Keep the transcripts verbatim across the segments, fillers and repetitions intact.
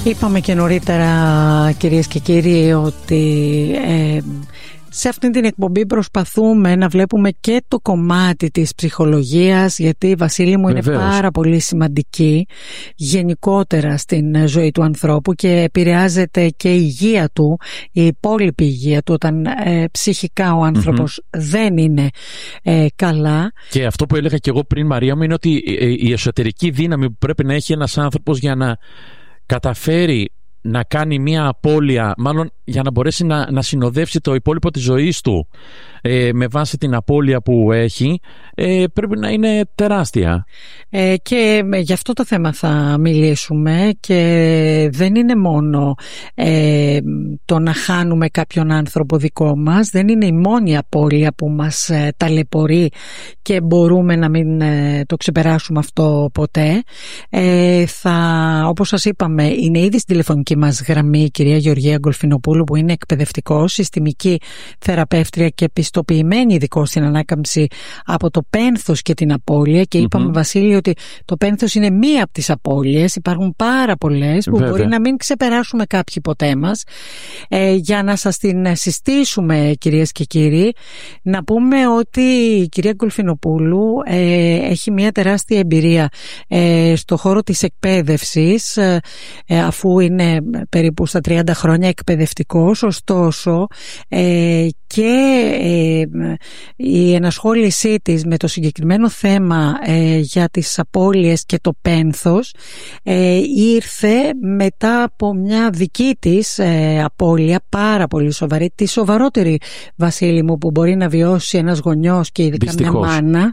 Είπαμε και νωρίτερα, κυρίες και κύριοι, ότι ε, σε αυτήν την εκπομπή προσπαθούμε να βλέπουμε και το κομμάτι της ψυχολογίας, γιατί, Βασίλη μου, Βεβαίως. είναι πάρα πολύ σημαντική γενικότερα στην ζωή του ανθρώπου και επηρεάζεται και η υγεία του, η υπόλοιπη υγεία του, όταν ε, ψυχικά ο άνθρωπος mm-hmm. δεν είναι ε, καλά. Και αυτό που έλεγα και εγώ πριν, Μαρία μου, είναι ότι η εσωτερική δύναμη που πρέπει να έχει ένας άνθρωπος για να καταφέρει να κάνει μια απώλεια, μάλλον για να μπορέσει να, να συνοδεύσει το υπόλοιπο της ζωής του ε, με βάση την απώλεια που έχει, ε, πρέπει να είναι τεράστια. Ε, και γι' αυτό το θέμα θα μιλήσουμε, και δεν είναι μόνο ε, το να χάνουμε κάποιον άνθρωπο δικό μας, δεν είναι η μόνη απώλεια που μας ε, ταλαιπωρεί και μπορούμε να μην ε, το ξεπεράσουμε αυτό ποτέ. Ε, θα, όπως σας είπαμε, είναι ήδη στην τηλεφωνική μας γραμμή η κυρία Γεωργία Γκολφινοπούλου, που είναι εκπαιδευτικός, συστημική θεραπεύτρια και πιστοποιημένη ειδικός στην ανάκαμψη από το πένθος και την απώλεια. Και είπαμε, mm-hmm. Βασίλη, ότι το πένθος είναι μία από τις απώλειες. Υπάρχουν πάρα πολλές που Βέβαια. μπορεί να μην ξεπεράσουμε κάποιοι ποτέ μας. Ε, για να σας την συστήσουμε, κυρίες και κύριοι, να πούμε ότι η κυρία Γκολφινοπούλου ε, έχει μία τεράστια εμπειρία ε, στο χώρο της εκπαίδευσης, ε, αφού είναι περίπου στα τριάντα χρόνια εκπαιδευτικός. Ωστόσο ε, και ε, η ενασχόλησή της με το συγκεκριμένο θέμα ε, για τις απώλειες και το πένθος ε, ήρθε μετά από μια δική της ε, απώλεια πάρα πολύ σοβαρή, τη σοβαρότερη, Βασίλη μου, που μπορεί να βιώσει ένας γονιός και ειδικά Δυστυχώς. μια μάνα,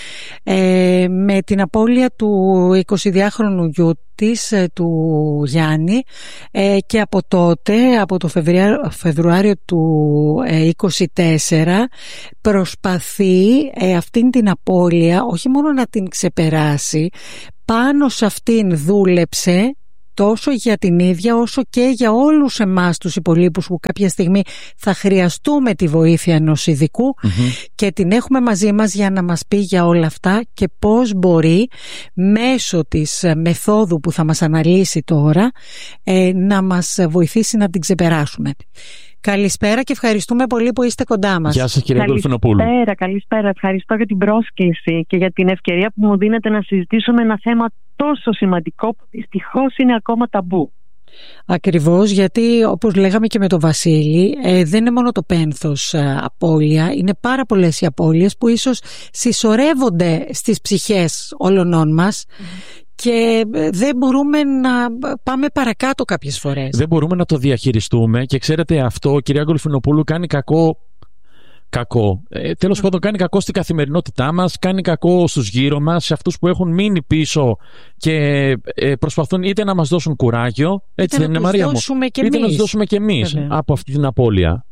ε, με την απώλεια του εικοσιδυάχρονου γιου της, του Γιάννη, ε, και από τότε, από το Φεβρουάριο, Φεβρουάριο του ε, είκοσι τέσσερα, προσπαθεί ε, αυτήν την απώλεια όχι μόνο να την ξεπεράσει, πάνω σε αυτήν δούλεψε τόσο για την ίδια όσο και για όλους εμάς τους υπολείπους που κάποια στιγμή θα χρειαστούμε τη βοήθεια ενός ειδικού, mm-hmm. και την έχουμε μαζί μας για να μας πει για όλα αυτά και πώς μπορεί μέσω της μεθόδου που θα μας αναλύσει τώρα ε, να μας βοηθήσει να την ξεπεράσουμε. Καλησπέρα και ευχαριστούμε πολύ που είστε κοντά μας. Γεια σας, κυρία Γκολφινοπούλου. Καλησπέρα, καλησπέρα. Ευχαριστώ για την πρόσκληση και για την ευκαιρία που μου δίνετε να συζητήσουμε ένα θέμα τόσο σημαντικό που δυστυχώς είναι ακόμα ταμπού. Ακριβώς, γιατί όπως λέγαμε και με τον Βασίλη, ε, δεν είναι μόνο το πένθος ε, απώλεια, είναι πάρα πολλές οι απώλειες που ίσως συσσωρεύονται στις ψυχές όλων μας. Mm. Και δεν μπορούμε να πάμε παρακάτω κάποιες φορές. Δεν μπορούμε να το διαχειριστούμε, και ξέρετε, αυτό, κυρία Γκολφινοπούλου, κάνει κακό. Κακό. Ε, τέλος πάντων, κάνει κακό στην καθημερινότητά μας, κάνει κακό στους γύρω μας, σε αυτούς που έχουν μείνει πίσω και ε, προσπαθούν είτε να μας δώσουν κουράγιο, έτσι δεν είναι, Μαρία μου, είτε να τους δώσουμε και εμείς Βέβαια. από αυτή την απώλεια.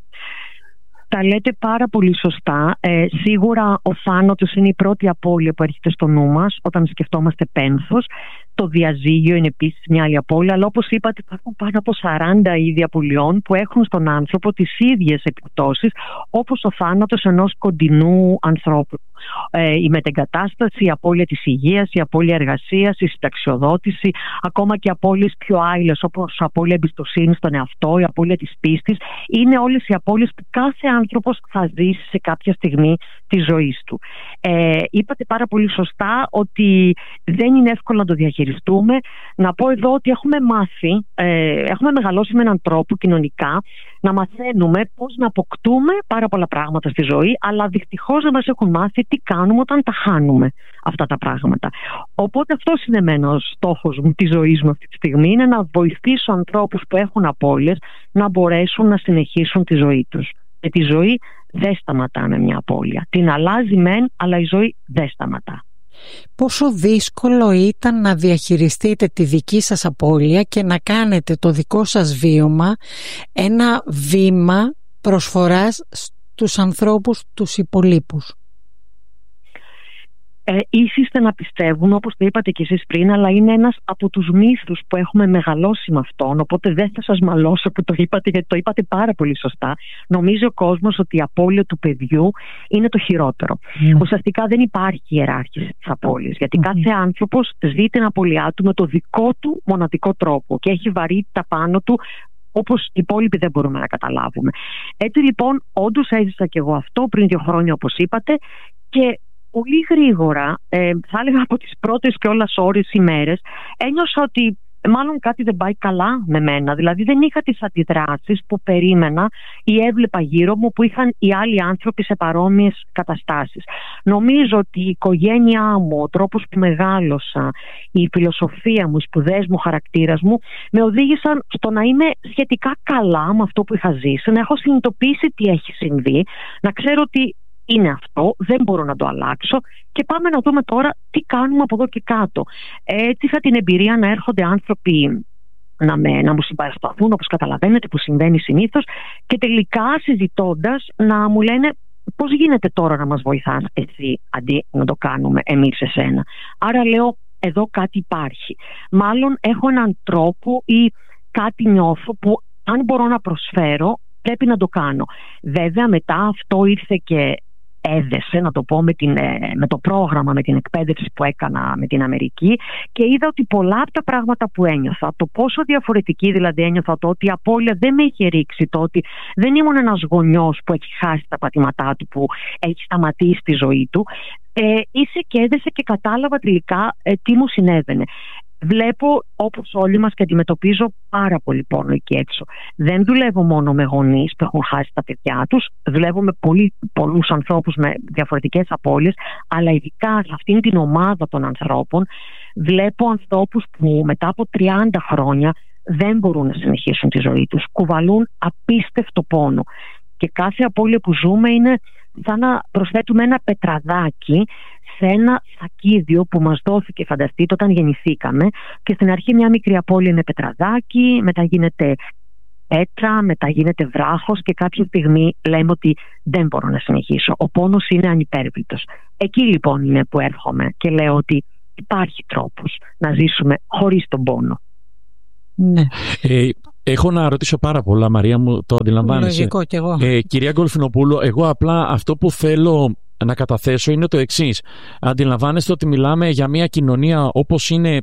Τα λέτε πάρα πολύ σωστά. Ε, σίγουρα ο θάνατος είναι η πρώτη απώλεια που έρχεται στο νου μας όταν σκεφτόμαστε πένθος. Το διαζύγιο είναι επίσης μια άλλη απώλεια, αλλά όπως είπατε, υπάρχουν πάνω από σαράντα είδη απωλειών που έχουν στον άνθρωπο τις ίδιες επιπτώσεις, όπως ο θάνατος ενός κοντινού ανθρώπου. Ε, η μετεγκατάσταση, η απώλεια της υγείας, η απώλεια εργασίας, η συνταξιοδότηση, ακόμα και απώλειες πιο άειλες, όπως η απώλεια εμπιστοσύνης στον εαυτό, η απώλεια της πίστης, είναι όλες οι απώλειες που κάθε άνθρωπος θα ζήσει σε κάποια στιγμή της ζωής του. Ε, είπατε πάρα πολύ σωστά ότι δεν είναι εύκολο να το διαχειριστούμε. Να πω εδώ ότι έχουμε μάθει, ε, έχουμε μεγαλώσει με έναν τρόπο κοινωνικά να μαθαίνουμε πώς να αποκτούμε πάρα πολλά πράγματα στη ζωή, αλλά δυστυχώς να μας έχουν μάθει τι κάνουμε όταν τα χάνουμε αυτά τα πράγματα. Οπότε αυτός είναι εμένα ο στόχος μου της ζωής μου αυτή τη στιγμή, είναι να βοηθήσω ανθρώπους που έχουν απώλειες να μπορέσουν να συνεχίσουν τη ζωή τους. Και τη ζωή δεν σταματά με μια απώλεια. Την αλλάζει μεν, αλλά η ζωή δεν σταματά. Πόσο δύσκολο ήταν να διαχειριστείτε τη δική σας απώλεια και να κάνετε το δικό σας βίωμα ένα βήμα προσφοράς στους ανθρώπους τους υπολείπους? Ε, ίσιστε να πιστεύουμε, όπως το είπατε και εσείς πριν, αλλά είναι ένας από τους μύθους που έχουμε μεγαλώσει με αυτόν, οπότε δεν θα σας μαλώσω που το είπατε, γιατί το είπατε πάρα πολύ σωστά. Νομίζει ο κόσμος ότι η απώλεια του παιδιού είναι το χειρότερο. Mm. Ουσιαστικά δεν υπάρχει ιεράρχηση της απώλειας, γιατί mm. κάθε άνθρωπος ζει την απώλειά του με το δικό του μοναδικό τρόπο και έχει βαρύτητα πάνω του, όπως οι υπόλοιποι δεν μπορούμε να καταλάβουμε. Έτσι λοιπόν, όντως έζησα και εγώ αυτό πριν δύο χρόνια, όπως είπατε, και πολύ γρήγορα, ε, θα έλεγα από τις πρώτες και όλες ώρες ημέρες, ένιωσα ότι μάλλον κάτι δεν πάει καλά με μένα. Δηλαδή δεν είχα τις αντιδράσεις που περίμενα ή έβλεπα γύρω μου που είχαν οι άλλοι άνθρωποι σε παρόμοιες καταστάσεις. Νομίζω ότι η οικογένειά μου, ο τρόπος που μεγάλωσα, η φιλοσοφία μου, οι σπουδές μου, ο χαρακτήρας μου με οδήγησαν στο να είμαι σχετικά καλά με αυτό που είχα ζήσει, να έχω συνειδητοποιήσει τι έχει συμβεί, να ξέρω ότι είναι αυτό, δεν μπορώ να το αλλάξω και πάμε να δούμε τώρα τι κάνουμε από εδώ και κάτω. Έτσι είχα την εμπειρία να έρχονται άνθρωποι να, με, να μου συμπαρασταθούν, όπως καταλαβαίνετε που συμβαίνει συνήθως, και τελικά συζητώντας να μου λένε πώς γίνεται τώρα να μας βοηθάς εσύ αντί να το κάνουμε εμείς εσένα. Άρα λέω εδώ κάτι υπάρχει. Μάλλον έχω έναν τρόπο ή κάτι νιώθω που αν μπορώ να προσφέρω πρέπει να το κάνω. Βέβαια μετά αυτό ήρθε και έδεσε, να το πω, με, την, με το πρόγραμμα, με την εκπαίδευση που έκανα με την Αμερική και είδα ότι πολλά από τα πράγματα που ένιωθα, το πόσο διαφορετική δηλαδή ένιωθα, το ότι η απώλεια δεν με είχε ρίξει, το ότι δεν ήμουν ένας γονιός που έχει χάσει τα πατήματά του, που έχει σταματήσει τη ζωή του, ε, ήρθε και έδεσε και κατάλαβα τελικά ε, τι μου συνέβαινε. Βλέπω όπως όλοι μας και αντιμετωπίζω πάρα πολύ πόνο εκεί έξω. Δεν δουλεύω μόνο με γονείς που έχουν χάσει τα παιδιά τους, δουλεύω με πολύ, πολλούς ανθρώπους με διαφορετικές απώλειες, αλλά ειδικά σε αυτήν την ομάδα των ανθρώπων βλέπω ανθρώπους που μετά από τριάντα χρόνια δεν μπορούν να συνεχίσουν τη ζωή τους, κουβαλούν απίστευτο πόνο και κάθε απώλεια που ζούμε είναι σαν να προσθέτουμε ένα πετραδάκι σε ένα σακίδιο που μας δόθηκε, φανταστείτε, όταν γεννηθήκαμε, και στην αρχή μια μικρή απώλεια είναι πετραδάκι, μετά γίνεται πέτρα, μετά γίνεται βράχος και κάποια στιγμή λέμε ότι δεν μπορώ να συνεχίσω. Ο πόνος είναι ανυπέρβλητος. Εκεί λοιπόν είναι που έρχομαι και λέω ότι υπάρχει τρόπος να ζήσουμε χωρίς τον πόνο. Ναι. Ε, έχω να ρωτήσω πάρα πολλά, Μαρία μου, το αντιλαμβάνεσαι. Λογικό κι εγώ. Ε, κυρία Γκολφινοπούλου, εγώ απλά αυτό που θέλω να καταθέσω είναι το εξής. Αντιλαμβάνεστε ότι μιλάμε για μια κοινωνία όπως είναι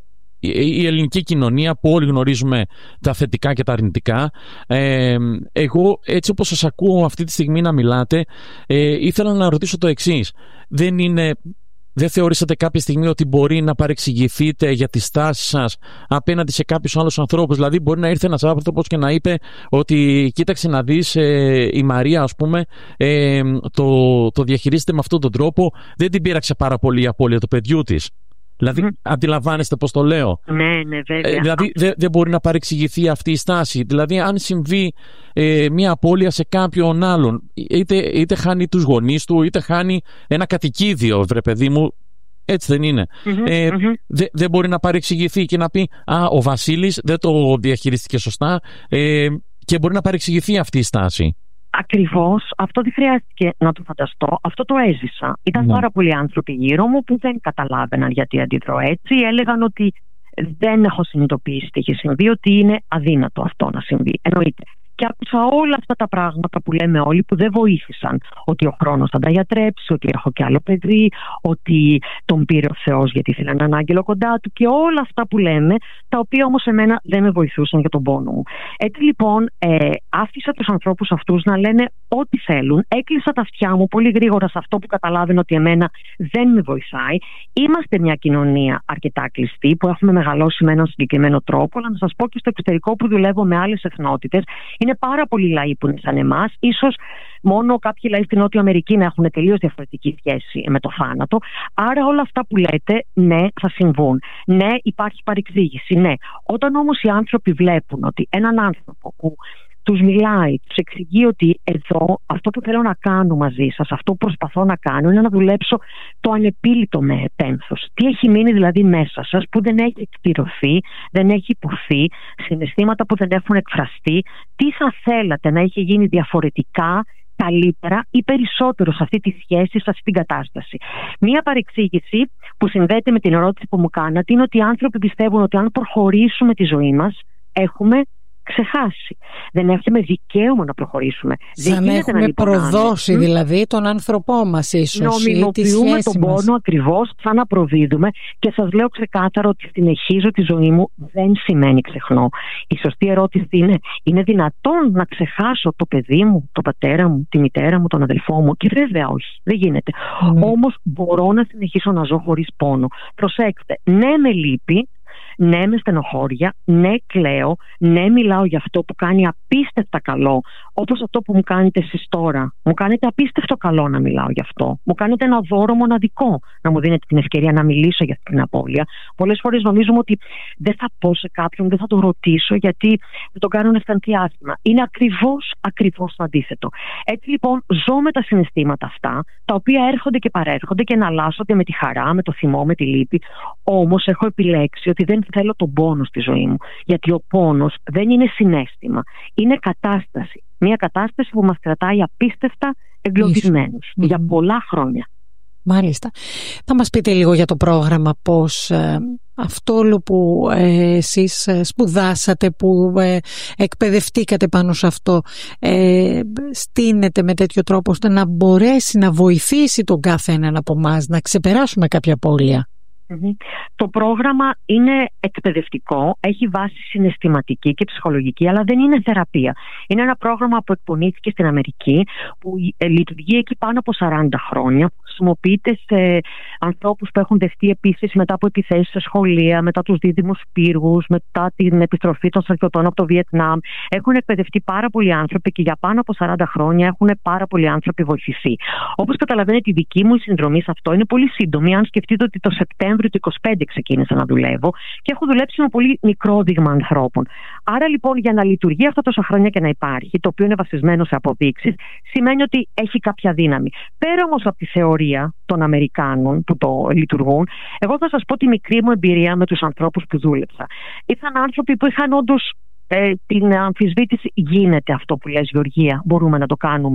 η ελληνική κοινωνία, που όλοι γνωρίζουμε τα θετικά και τα αρνητικά. Ε, εγώ, έτσι όπως σας ακούω αυτή τη στιγμή να μιλάτε, ε, ήθελα να ρωτήσω το εξής. Δεν είναι... Δεν θεωρήσατε κάποια στιγμή ότι μπορεί να παρεξηγηθείτε για τη στάση σας απέναντι σε κάποιους άλλους ανθρώπους? Δηλαδή, μπορεί να ήρθε ένας άνθρωπος και να είπε ότι κοίταξε να δεις, ε, η Μαρία, ας πούμε, ε, το, το διαχειρίζεται με αυτόν τον τρόπο, δεν την πείραξε πάρα πολύ η απώλεια του παιδιού της. Δηλαδή, mm. αντιλαμβάνεστε πώς το λέω? Ναι, ναι, βέβαια. Ε, δηλαδή, δεν δε μπορεί να παρεξηγηθεί αυτή η στάση. Δηλαδή, αν συμβεί ε, μια απώλεια σε κάποιον άλλον, είτε, είτε χάνει τους γονείς του, είτε χάνει ένα κατοικίδιο, βρε παιδί μου, έτσι δεν είναι? Mm-hmm, ε, mm-hmm. Δεν δε μπορεί να παρεξηγηθεί και να πει «Α, ο Βασίλης δεν το διαχειρίστηκε σωστά», ε, και μπορεί να παρεξηγηθεί αυτή η στάση. Ακριβώς, αυτό δεν χρειάστηκε να το φανταστώ, αυτό το έζησα. Ήταν ναι. πάρα πολλοί άνθρωποι γύρω μου που δεν καταλάβαιναν γιατί αντιδρώ έτσι. Έλεγαν ότι δεν έχω συνειδητοποιήσει τι έχει συμβεί, ότι είναι αδύνατο αυτό να συμβεί. Εννοείται. Και άκουσα όλα αυτά τα πράγματα που λέμε όλοι που δεν βοήθησαν. Ότι ο χρόνος θα τα γιατρέψει, ότι έχω κι άλλο παιδί, ότι τον πήρε ο Θεός γιατί ήθελε έναν άγγελο κοντά του και όλα αυτά που λέμε, τα οποία όμως εμένα δεν με βοηθούσαν για τον πόνο μου. Έτσι λοιπόν ε, άφησα τους ανθρώπους αυτούς να λένε ό,τι θέλουν. Έκλεισα τα αυτιά μου πολύ γρήγορα σε αυτό που καταλάβαινε ότι εμένα δεν με βοηθάει. Είμαστε μια κοινωνία αρκετά κλειστή που έχουμε μεγαλώσει με έναν συγκεκριμένο τρόπο, αλλά να σας πω και στο εξωτερικό που δουλεύω με άλλες εθνότητες. Είναι πάρα πολλοί λαοί που είναι σαν εμάς. Ίσως μόνο κάποιοι λαοί στην Νότια Αμερική να έχουν τελείως διαφορετική σχέση με το θάνατο. Άρα όλα αυτά που λέτε, ναι, θα συμβούν. Ναι, υπάρχει παρεξήγηση. Ναι. Όταν όμως οι άνθρωποι βλέπουν ότι έναν άνθρωπο που τους μιλάει, τους εξηγεί ότι εδώ αυτό που θέλω να κάνω μαζί σας, αυτό που προσπαθώ να κάνω είναι να δουλέψω το ανεπίλητο με πένθος. Τι έχει μείνει δηλαδή μέσα σας που δεν έχει εκπληρωθεί, δεν έχει υποθεί, συναισθήματα που δεν έχουν εκφραστεί, τι θα θέλατε να έχει γίνει διαφορετικά, καλύτερα ή περισσότερο σε αυτή τη σχέση, σε αυτή την κατάσταση. Μία παρεξήγηση που συνδέεται με την ερώτηση που μου κάνατε είναι ότι οι άνθρωποι πιστεύουν ότι αν προχωρήσουμε τη ζωή μας έχουμε ξεχάσει. Δεν έχουμε δικαίωμα να προχωρήσουμε. Σαν να έχουμε προδώσει δηλαδή τον άνθρωπό μας ίσως. Νομιμοποιούμε τον πόνο ακριβώς σαν να προδίδουμε, και σας λέω ξεκάθαρα ότι συνεχίζω τη ζωή μου δεν σημαίνει ξεχνώ. Η σωστή ερώτηση είναι, είναι δυνατόν να ξεχάσω το παιδί μου, τον πατέρα μου, τη μητέρα μου, τον αδελφό μου? Και βέβαια όχι, δεν γίνεται. Mm. Όμως μπορώ να συνεχίσω να ζω χωρίς πόνο. Προσέξτε, ναι με λύπη, ναι με στενοχώρια, ναι κλαίω, ναι μιλάω για αυτό που κάνει απίστευτα καλό, όπως αυτό που μου κάνετε εσείς τώρα. Μου κάνετε απίστευτο καλό να μιλάω γι' αυτό. Μου κάνετε ένα δώρο μοναδικό να μου δίνετε την ευκαιρία να μιλήσω για αυτή την απώλεια. Πολλές φορές νομίζουμε ότι δεν θα πω σε κάποιον, δεν θα το ρωτήσω γιατί δεν τον κάνουν αισθανθεί άσχημα. Είναι ακριβώς, ακριβώς το αντίθετο. Έτσι λοιπόν ζω με τα συναισθήματα αυτά, τα οποία έρχονται και παρέρχονται και εναλλάσσονται με τη χαρά, με το θυμό, με τη λύπη. Όμως έχω επιλέξει ότι δεν θέλω τον πόνο στη ζωή μου. Γιατί ο πόνος δεν είναι συναίσθημα. Είναι κατάσταση. Μια κατάσταση που μας κρατάει απίστευτα εγκλωβισμένους mm. για πολλά χρόνια. Μάλιστα. Θα μας πείτε λίγο για το πρόγραμμα, πώς ε, αυτό όλο που ε, εσείς σπουδάσατε, που ε, εκπαιδευτήκατε πάνω σε αυτό, ε, στείνεται με τέτοιο τρόπο ώστε να μπορέσει να βοηθήσει τον κάθε έναν από εμάς να ξεπεράσουμε κάποια απώλεια. Το πρόγραμμα είναι εκπαιδευτικό, έχει βάση συναισθηματική και ψυχολογική, αλλά δεν είναι θεραπεία. Είναι ένα πρόγραμμα που εκπονήθηκε στην Αμερική, που λειτουργεί εκεί πάνω από σαράντα χρόνια. Χρησιμοποιείται σε ανθρώπους που έχουν δεχτεί επίσης μετά από επιθέσεις σε σχολεία, μετά τους δίδυμους πύργους, μετά την επιστροφή των στρατιωτών από το Βιετνάμ. Έχουν εκπαιδευτεί πάρα πολλοί άνθρωποι και για πάνω από σαράντα χρόνια έχουν πάρα πολλοί άνθρωποι βοηθηθεί. Όπως καταλαβαίνετε, η δική μου συνδρομή σε αυτό είναι πολύ σύντομη. Αν σκεφτείτε ότι το Σεπτέμβριο του είκοσι πέντε ξεκίνησα να δουλεύω και έχω δουλέψει με πολύ μικρό δείγμα ανθρώπων. Άρα λοιπόν, για να λειτουργεί αυτά τόσα χρόνια και να υπάρχει, το οποίο είναι βασισμένο σε αποδείξεις, σημαίνει ότι έχει κάποια δύναμη. Πέρα όμως από τη θεωρία των Αμερικάνων που το λειτουργούν, εγώ θα σας πω τη μικρή μου εμπειρία με τους ανθρώπους που δούλεψα. Ήρθαν άνθρωποι που είχαν όντως ε, την αμφισβήτηση, γίνεται αυτό που λες Γεωργία, μπορούμε να το κάνουμε.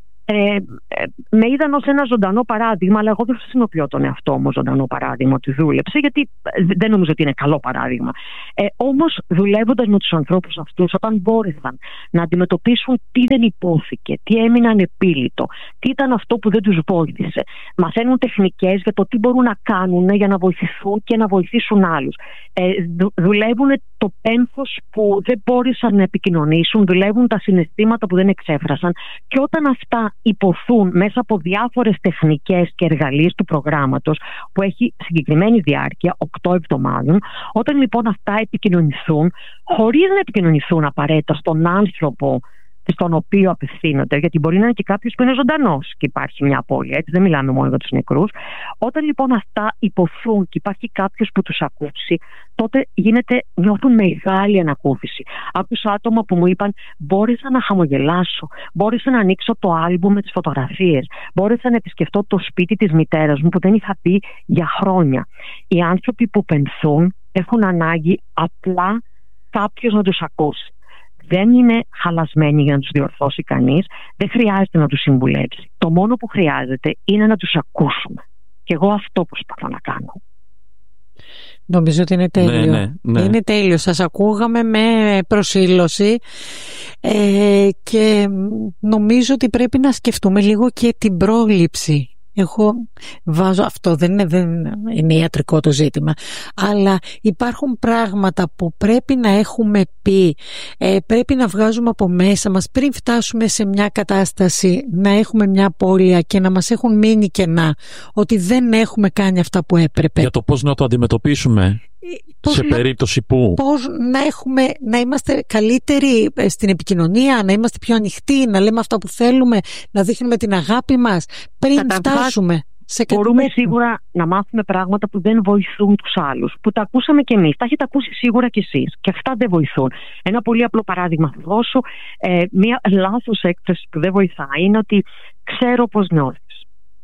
Ε, ε, με είδαν ως ένα ζωντανό παράδειγμα, αλλά εγώ δεν χρησιμοποιώ τον εαυτό μου ζωντανό παράδειγμα ότι δούλεψε, γιατί δεν νομίζω ότι είναι καλό παράδειγμα. Ε, όμως, δουλεύοντας με τους ανθρώπους αυτούς, όταν μπόρεσαν να αντιμετωπίσουν τι δεν υπόθηκε, τι έμεινε ανεπίλητο, τι ήταν αυτό που δεν τους βοήθησε, μαθαίνουν τεχνικές για το τι μπορούν να κάνουν για να βοηθηθούν και να βοηθήσουν άλλους. Ε, δου, δουλεύουν το πένθος που δεν μπόρεσαν να επικοινωνήσουν, δουλεύουν τα συναισθήματα που δεν εξέφρασαν, και όταν αυτά υποθούν μέσα από διάφορες τεχνικές και εργαλείες του προγράμματος, που έχει συγκεκριμένη διάρκεια οκτώ εβδομάδων, όταν λοιπόν αυτά επικοινωνηθούν, χωρίς να επικοινωνηθούν απαραίτητα στον άνθρωπο στον οποίο απευθύνονται, γιατί μπορεί να είναι και κάποιος που είναι ζωντανός και υπάρχει μια απώλεια, έτσι δεν μιλάμε μόνο για τους νεκρούς. Όταν λοιπόν αυτά υποθούν και υπάρχει κάποιος που τους ακούσει, τότε γίνεται, νιώθουν μεγάλη ανακούφιση. Άκουσα άτομα που μου είπαν, μπόρεσα να χαμογελάσω, μπόρεσα να ανοίξω το άλμπουμ με τις φωτογραφίες, μπόρεσα να επισκεφτώ το σπίτι της μητέρας μου που δεν είχα πει για χρόνια. Οι άνθρωποι που πενθούν έχουν ανάγκη απλά κάποιος να τους ακούσει. Δεν είναι χαλασμένοι για να τους διορθώσει κανείς, δεν χρειάζεται να τους συμβουλέψει. Το μόνο που χρειάζεται είναι να τους ακούσουμε. Και εγώ αυτό προσπαθώ να κάνω. Νομίζω ότι είναι τέλειο. Ναι, ναι, ναι. Είναι τέλειο. Σας ακούγαμε με προσήλωση ε, και νομίζω ότι πρέπει να σκεφτούμε λίγο και την πρόληψη. Εγώ βάζω, αυτό δεν είναι, δεν είναι ιατρικό το ζήτημα, αλλά υπάρχουν πράγματα που πρέπει να έχουμε πει, ε, πρέπει να βγάζουμε από μέσα μας πριν φτάσουμε σε μια κατάσταση να έχουμε μια απώλεια και να μας έχουν μείνει κενά, ότι δεν έχουμε κάνει αυτά που έπρεπε. Για το πώς να το αντιμετωπίσουμε. Πώς σε περίπτωση που πώς να, έχουμε, να είμαστε καλύτεροι στην επικοινωνία, να είμαστε πιο ανοιχτοί, να λέμε αυτά που θέλουμε, να δείχνουμε την αγάπη μας πριν Καταρχάς, φτάσουμε σε κάτι. Μπορούμε σίγουρα να μάθουμε πράγματα που δεν βοηθούν τους άλλους, που τα ακούσαμε κι εμείς, τα έχετε ακούσει σίγουρα κι εσείς, και αυτά δεν βοηθούν. Ένα πολύ απλό παράδειγμα θα δώσω. ε, Μία λάθος έκφραση που δεν βοηθάει είναι ότι ξέρω πώς νιώθεις.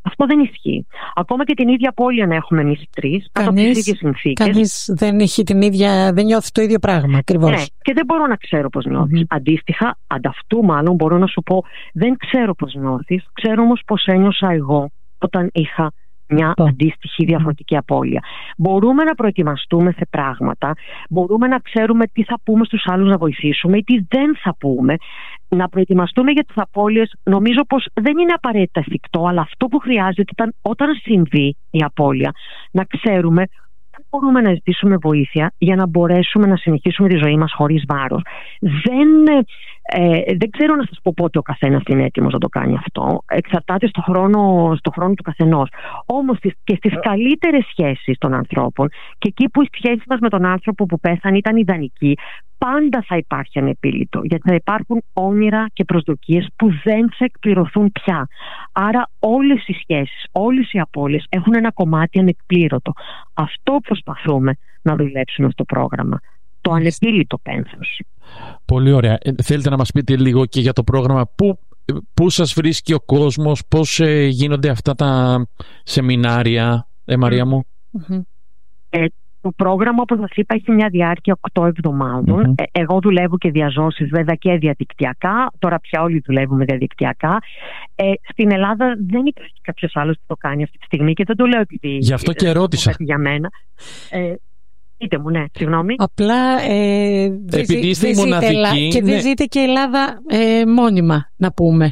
Αυτό δεν ισχύει. Ακόμα και την ίδια πόλη να έχουμε εμείς οι τρεις, κάτω από τις ίδιες συνθήκες. Κανείς δεν έχει την ίδια, δεν νιώθει το ίδιο πράγμα ακριβώς. Ναι, και δεν μπορώ να ξέρω πώς νιώθεις. Mm-hmm. Αντίστοιχα, ανταυτού μάλλον μπορώ να σου πω, δεν ξέρω πώς νιώθεις, ξέρω όμως πώς ένιωσα εγώ όταν είχα μια oh. αντίστοιχη διαφορετική απώλεια. Μπορούμε να προετοιμαστούμε σε πράγματα, μπορούμε να ξέρουμε τι θα πούμε στους άλλους να βοηθήσουμε ή τι δεν θα πούμε. Να προετοιμαστούμε για τις απώλειες νομίζω πως δεν είναι απαραίτητα εφικτό, αλλά αυτό που χρειάζεται ήταν όταν συμβεί η απώλεια να ξέρουμε πού μπορούμε να ζητήσουμε βοήθεια για να μπορέσουμε να συνεχίσουμε τη ζωή μας χωρίς βάρος. Δεν, ε, δεν ξέρω να σας πω πότε ο καθένας είναι έτοιμος να το κάνει αυτό. Εξαρτάται στο χρόνο, στο χρόνο του καθενός. Όμως και στις καλύτερες σχέσεις των ανθρώπων και εκεί που η σχέση μας με τον άνθρωπο που πέθανε ήταν ιδανική, πάντα θα υπάρχει ανεπίλητο, γιατί θα υπάρχουν όνειρα και προσδοκίες που δεν θα εκπληρωθούν πια. Άρα όλες οι σχέσεις, όλες οι απώλειες έχουν ένα κομμάτι ανεκπλήρωτο. Αυτό προσπαθούμε να δουλέψουμε στο πρόγραμμα. Το ανεπίλητο πένθος. Πολύ ωραία. Ε, θέλετε να μας πείτε λίγο και για το πρόγραμμα, πού, πού σας βρίσκει ο κόσμος, πώς ε, γίνονται αυτά τα σεμινάρια, ε, Μαρία μου? Mm-hmm. Ε, Το πρόγραμμα, όπως σας είπα, έχει μια διάρκεια οκτώ εβδομάδων. Mm-hmm. Ε, εγώ δουλεύω και διαζώσεις βέβαια και διαδικτυακά. Τώρα πια όλοι δουλεύουμε διαδικτυακά. Ε, στην Ελλάδα δεν υπάρχει κάποιος άλλος που το κάνει αυτή τη στιγμή και δεν το λέω επειδή. Γι' αυτό και ερώτησα. Για μένα. Ε, Πείτε μου, ναι, συγγνώμη. Απλά ε, επειδή είστε η μοναδική. Και δεν ζείτε και Ελλάδα ε, μόνιμα, να πούμε.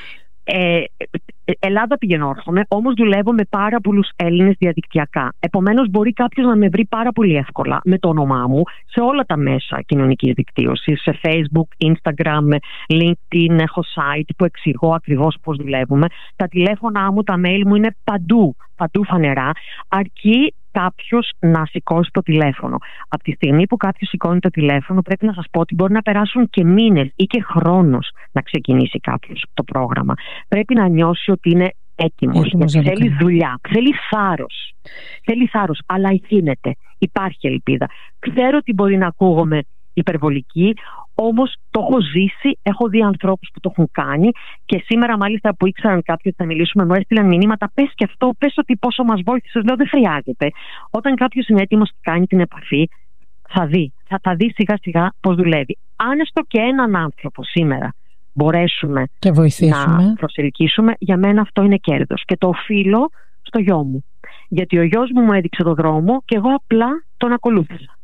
Ε, Ελλάδα πηγαίνω όρχομαι, όμως δουλεύω με πάρα πολλούς Έλληνες διαδικτυακά. Επομένως μπορεί κάποιος να με βρει πάρα πολύ εύκολα με το όνομά μου σε όλα τα μέσα κοινωνικής δικτύωσης, σε Facebook, Instagram, LinkedIn, έχω site που εξηγώ ακριβώς πώς δουλεύουμε. Τα τηλέφωνά μου, τα mail μου είναι παντού, παντού φανερά, αρκεί κάποιος να σηκώσει το τηλέφωνο. Από τη στιγμή που κάποιος σηκώνει το τηλέφωνο, πρέπει να σας πω ότι μπορεί να περάσουν και μήνες ή και χρόνος να ξεκινήσει κάποιος το πρόγραμμα. Πρέπει να νιώσει ότι είναι έτοιμος. Γιατί θέλει δουλειά, θέλει θάρρος. Θέλει θάρρος, αλλά ευθύνεται. Υπάρχει ελπίδα. Ξέρω ότι μπορεί να ακούγομαι υπερβολική, όμως το έχω ζήσει, έχω δει ανθρώπους που το έχουν κάνει και σήμερα μάλιστα που ήξεραν κάποιοι ότι θα μιλήσουμε μου έστειλαν μηνύματα, πες και αυτό, πες ότι πόσο μας βοήθησες. Λέω δεν χρειάζεται. Όταν κάποιος είναι έτοιμος και κάνει την επαφή θα δει, θα, θα δει σιγά σιγά πώς δουλεύει. Αν έστω και έναν άνθρωπο σήμερα μπορέσουμε να προσελκύσουμε, για μένα αυτό είναι κέρδος και το οφείλω στο γιο μου, γιατί ο γιος μου μου έδειξε το δρόμο και εγώ απλά τον ακολούθησα.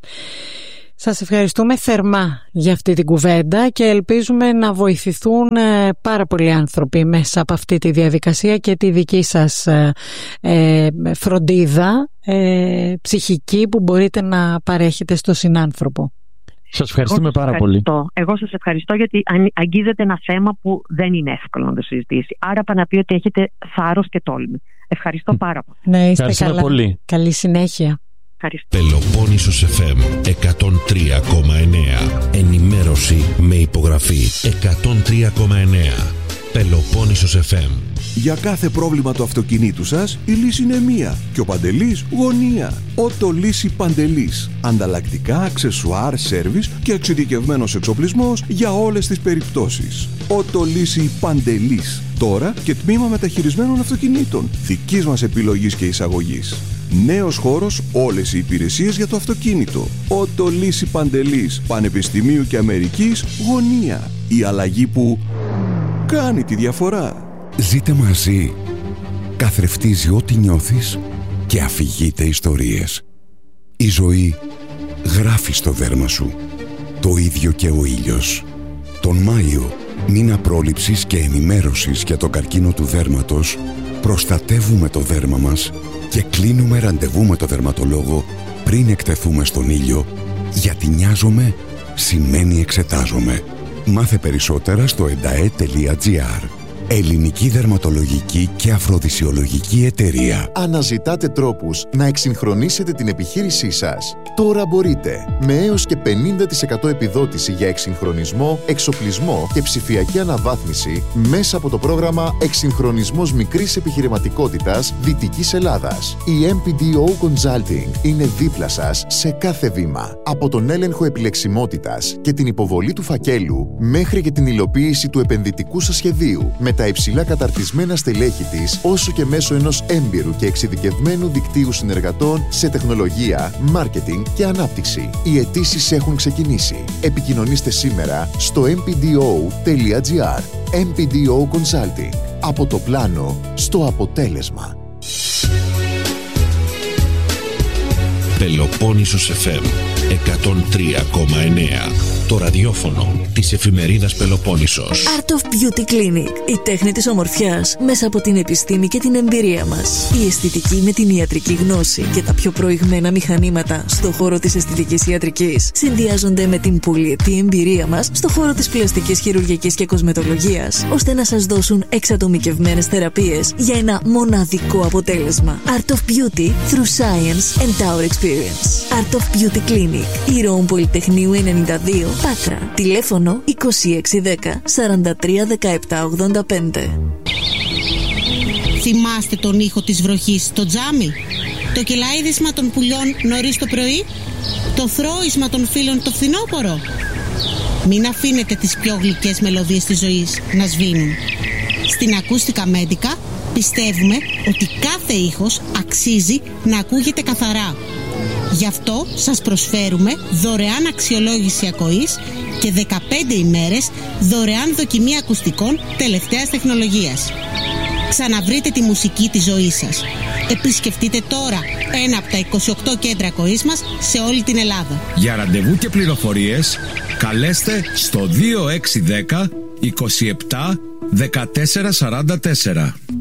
Σας ευχαριστούμε θερμά για αυτή την κουβέντα και ελπίζουμε να βοηθηθούν πάρα πολλοί άνθρωποι μέσα από αυτή τη διαδικασία και τη δική σας ε, φροντίδα ε, ψυχική που μπορείτε να παρέχετε στο συνάνθρωπο. Σας ευχαριστούμε πάρα πολύ. Εγώ σας ευχαριστώ γιατί αγγίζετε ένα θέμα που δεν είναι εύκολο να το συζητήσει. Άρα πάνε να πει ότι έχετε θάρρος και τόλμη. Ευχαριστώ πάρα πολύ. Ναι, είστε καλά. Πολύ. Καλή συνέχεια. Πελοπόννησος εφ εμ εκατόν τρία κόμμα εννέα. Ενημέρωση με υπογραφή εκατόν τρία κόμμα εννέα. Πελοπόννησος εφ εμ. Για κάθε πρόβλημα του αυτοκινήτου σας, η λύση είναι μία και ο Παντελής γωνία. Ότο Λύση Παντελής. Ανταλλακτικά, αξεσουάρ, σέρβις και εξειδικευμένος εξοπλισμός για όλες τις περιπτώσεις. Ότο Λύση Παντελής. Τώρα και τμήμα μεταχειρισμένων αυτοκινήτων. Δικής μας επιλογής και εισαγωγής. Νέος χώρος, όλες οι υπηρεσίες για το αυτοκίνητο. Ότο Λύση Παντελής. Πανεπιστημίου και Αμερικής γωνία. Η αλλαγή που κάνει τη διαφορά. Ζείτε μαζί. Καθρεφτίζει ό,τι νιώθεις και αφηγείται ιστορίες. Η ζωή γράφει στο δέρμα σου. Το ίδιο και ο ήλιος. Τον Μάιο, μήνα πρόληψης και ενημέρωσης για τον καρκίνο του δέρματος, προστατεύουμε το δέρμα μας και κλείνουμε ραντεβού με το δερματολόγο πριν εκτεθούμε στον ήλιο, γιατί νοιάζομαι σημαίνει εξετάζομαι. Μάθε περισσότερα στο εντα-ε τελεία τζι άρ. Ελληνική Δερματολογική και Αφροδισιολογική Εταιρεία. Αναζητάτε τρόπους να εξυγχρονίσετε την επιχείρησή σας. Τώρα μπορείτε. Με έως και πενήντα τοις εκατό επιδότηση για εξυγχρονισμό, εξοπλισμό και ψηφιακή αναβάθμιση μέσα από το πρόγραμμα Εξυγχρονισμός Μικρής Επιχειρηματικότητας Δυτικής Ελλάδας. Η εμ πι ντι ο Consulting είναι δίπλα σας σε κάθε βήμα. Από τον έλεγχο επιλεξιμότητας και την υποβολή του φακέλου μέχρι και την υλοποίηση του επενδυτικού σας σχεδίου με τα υψηλά καταρτισμένα στελέχη της, όσο και μέσω ενός έμπειρου και εξειδικευμένου δικτύου συνεργατών σε τεχνολογία, μάρκετινγκ και ανάπτυξη. Οι αιτήσεις έχουν ξεκινήσει. Επικοινωνήστε σήμερα στο εμ πι ντι ο τελεία τζι άρ. εμ πι ντι ο Consulting. Από το πλάνο στο αποτέλεσμα. Πελοπόννησος εφ εμ εκατόν τρία κόμμα εννέα. Το ραδιόφωνο της εφημερίδας Πελοπόννησος. Art of Beauty Clinic. Η τέχνη της ομορφιάς μέσα από την επιστήμη και την εμπειρία μας. Η αισθητική με την ιατρική γνώση και τα πιο προηγμένα μηχανήματα στον χώρο της αισθητικής ιατρικής συνδυάζονται με την πολυετή εμπειρία μας στον χώρο της πλαστικής χειρουργικής και κοσμετολογίας, ώστε να σας δώσουν εξατομικευμένες θεραπείες για ένα μοναδικό αποτέλεσμα. Art of Beauty through Science and Our Experience. Art of Beauty Clinic. Ηρώων Πολυτεχνείου ενενήντα δύο, Πάτρα. Τηλέφωνο είκοσι έξι δέκα σαράντα τρία δεκαεπτά ογδόντα πέντε. Θυμάστε τον ήχο της βροχής στο τζάμι? Το κελαίδισμα των πουλιών νωρίς το πρωί? Το θρώισμα των φίλων το φθινόπωρο? Μην αφήνετε τις πιο γλυκές μελωδίες της ζωής να σβήνουν. Στην Ακούστικα Μέντικα πιστεύουμε ότι κάθε ήχος αξίζει να ακούγεται καθαρά. Γι' αυτό σας προσφέρουμε δωρεάν αξιολόγηση ακοής και δεκαπέντε ημέρες δωρεάν δοκιμή ακουστικών τελευταίας τεχνολογίας. Ξαναβρείτε τη μουσική της ζωής σας. Επισκεφτείτε τώρα ένα από τα είκοσι οκτώ κέντρα ακοής μας σε όλη την Ελλάδα. Για ραντεβού και πληροφορίες καλέστε στο δύο έξι ένα μηδέν είκοσι επτά δεκατέσσερα σαράντα τέσσερα.